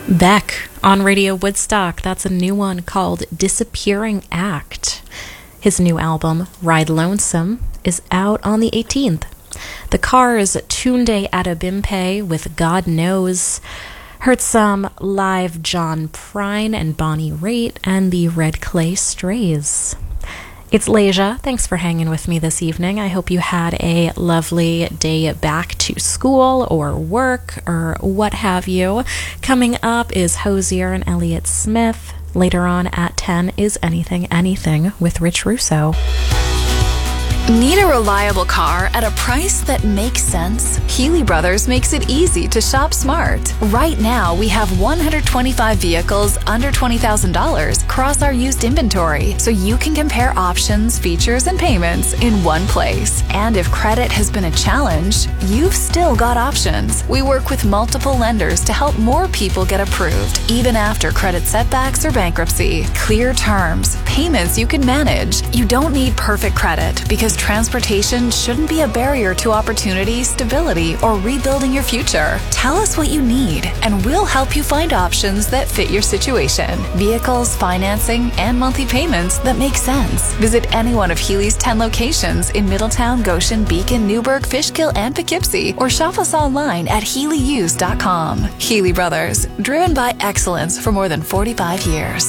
Beck on Radio Woodstock. That's a new one called Disappearing Act. His new album, Ride Lonesome, is out on the 18th. The Cars, Tunde Adebimpe with God Knows. Heard some live John Prine and Bonnie Raitt and the Red Clay Strays. It's Leisha. Thanks for hanging with me this evening. I hope you had a lovely day back to school or work or what have you. Coming up is Hozier and Elliott Smith. Later on at 10 is Anything Anything with Rich Russo. Need a reliable car at a price that makes sense? Healy Brothers makes it easy to shop smart. Right now, we have 125 vehicles under $20,000 across our used inventory, so you can compare options, features, and payments in one place. And if credit has been a challenge, you've still got options. We work with multiple lenders to help more people get approved, even after credit setbacks or bankruptcy. Clear terms, payments you can manage. You don't need perfect credit because transportation shouldn't be a barrier to opportunity, stability, or rebuilding your future. Tell us what you need, and we'll help you find options that fit your situation. Vehicles, financing, and monthly payments that make sense. Visit any one of Healy's 10 locations in Middletown, Goshen, Beacon, Newburgh, Fishkill, and Poughkeepsie, or shop us online at HealyUsed.com. Healy Brothers, driven by excellence for more than 45 years.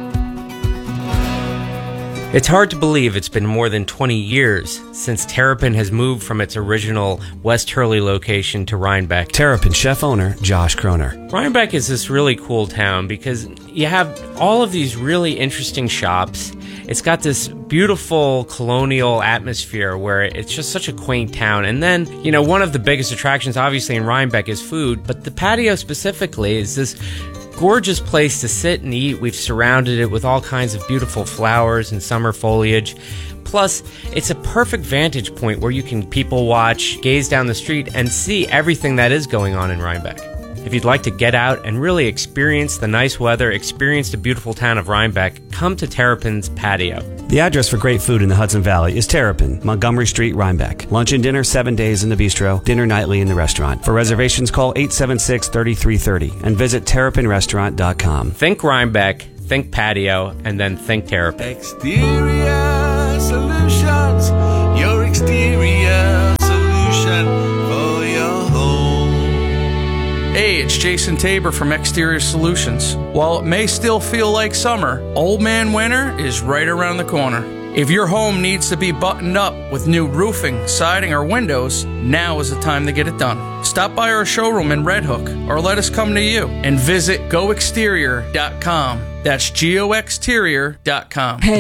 It's hard to believe it's been more than 20 years since Terrapin has moved from its original West Hurley location to Rhinebeck. Terrapin chef owner Josh Kroner. Rhinebeck is this really cool town because you have all of these really interesting shops. It's got this beautiful colonial atmosphere where it's just such a quaint town. And then, one of the biggest attractions obviously in Rhinebeck is food, but the patio specifically is this gorgeous place to sit and eat. We've surrounded it with all kinds of beautiful flowers and summer foliage. Plus, it's a perfect vantage point where you can people watch, gaze down the street, and see everything that is going on in Rhinebeck. If you'd like to get out and really experience the nice weather, experience the beautiful town of Rhinebeck, come to Terrapin's patio. The address for great food in the Hudson Valley is Terrapin, Montgomery Street, Rhinebeck. Lunch and dinner 7 days in the bistro, dinner nightly in the restaurant. For reservations, call 876-3330 and visit terrapinrestaurant.com. Think Rhinebeck, think patio, and then think Terrapin. Exterior Solutions, your exterior solution for your home. Hey, it's Jason Tabor from Exterior Solutions. While it may still feel like summer, Old Man Winter is right around the corner. If your home needs to be buttoned up with new roofing, siding, or windows, now is the time to get it done. Stop by our showroom in Red Hook or let us come to you and visit goexterior.com. That's goexterior.com.